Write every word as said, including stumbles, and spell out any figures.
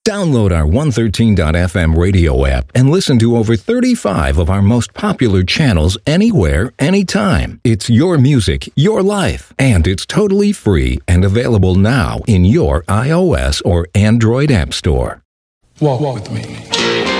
Download our one thirteen dot f m radio app and listen to over thirty-five of our most popular channels anywhere, anytime. It's your music, your life, and it's totally free and available now in your iOS or Android app store. Walk with me.